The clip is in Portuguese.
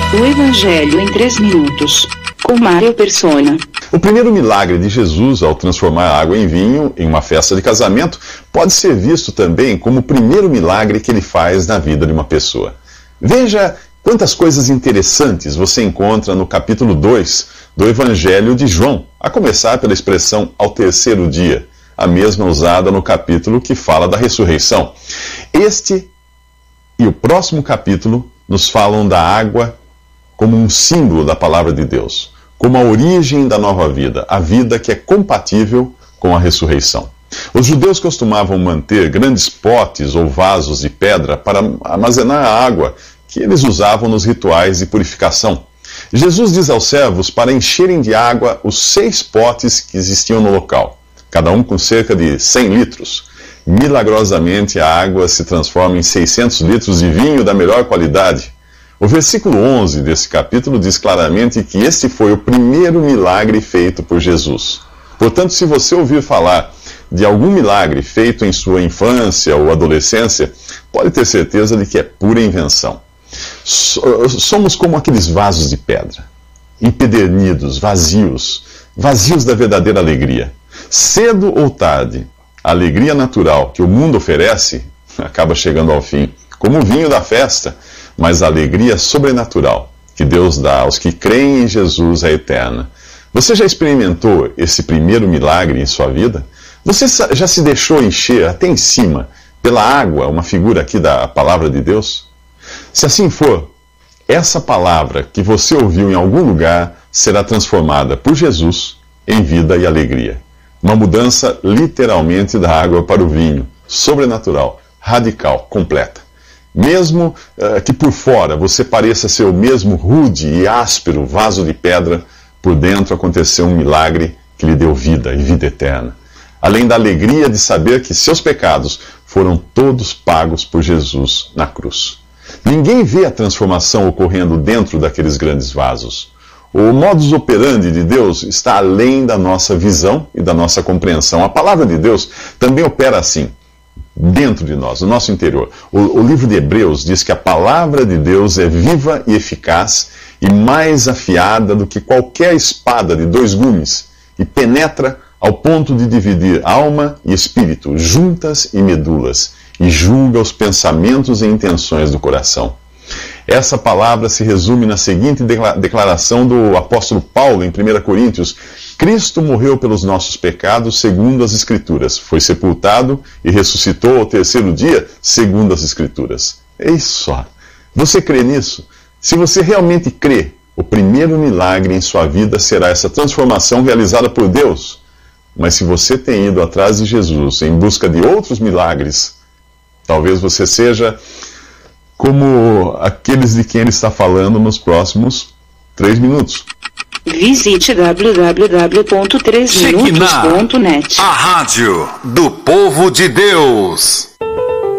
O Evangelho em 3 minutos, com Mário Persona. O primeiro milagre de Jesus ao transformar a água em vinho em uma festa de casamento pode ser visto também como o primeiro milagre que ele faz na vida de uma pessoa. Veja quantas coisas interessantes você encontra no capítulo 2 do Evangelho de João, a começar pela expressão ao terceiro dia, a mesma usada no capítulo que fala da ressurreição. Este e o próximo capítulo nos falam da água como um símbolo da palavra de Deus, como a origem da nova vida, a vida que é compatível com a ressurreição. Os judeus costumavam manter grandes potes ou vasos de pedra para armazenar a água que eles usavam nos rituais de purificação. Jesus diz aos servos para encherem de água os 6 potes que existiam no local, cada um com cerca de 100 litros. Milagrosamente, a água se transforma em 600 litros de vinho da melhor qualidade. O versículo 11 desse capítulo diz claramente que este foi o primeiro milagre feito por Jesus. Portanto, se você ouvir falar de algum milagre feito em sua infância ou adolescência, pode ter certeza de que é pura invenção. Somos como aqueles vasos de pedra, empedernidos, vazios da verdadeira alegria. Cedo ou tarde, a alegria natural que o mundo oferece acaba chegando ao fim, como o vinho da festa, mas a alegria sobrenatural que Deus dá aos que creem em Jesus é eterna. Você já experimentou esse primeiro milagre em sua vida? Você já se deixou encher até em cima pela água, uma figura aqui da palavra de Deus? Se assim for, essa palavra que você ouviu em algum lugar será transformada por Jesus em vida e alegria. Uma mudança literalmente da água para o vinho, sobrenatural, radical, completa. Mesmo que por fora você pareça ser o mesmo rude e áspero vaso de pedra, por dentro aconteceu um milagre que lhe deu vida e vida eterna. Além da alegria de saber que seus pecados foram todos pagos por Jesus na cruz. Ninguém vê a transformação ocorrendo dentro daqueles grandes vasos. O modus operandi de Deus está além da nossa visão e da nossa compreensão. A palavra de Deus também opera assim, dentro de nós, no nosso interior. O livro de Hebreus diz que a palavra de Deus é viva e eficaz e mais afiada do que qualquer espada de 2 gumes e penetra ao ponto de dividir alma e espírito, juntas e medulas, e julga os pensamentos e intenções do coração. Essa palavra se resume na seguinte declaração do apóstolo Paulo em 1 Coríntios: Cristo morreu pelos nossos pecados segundo as Escrituras, foi sepultado e ressuscitou ao terceiro dia segundo as Escrituras. É isso só. Você crê nisso? Se você realmente crê, o primeiro milagre em sua vida será essa transformação realizada por Deus. Mas se você tem ido atrás de Jesus em busca de outros milagres, talvez você seja como aqueles de quem ele está falando nos próximos 3 minutos. Visite www.3minutos.net. A rádio do povo de Deus.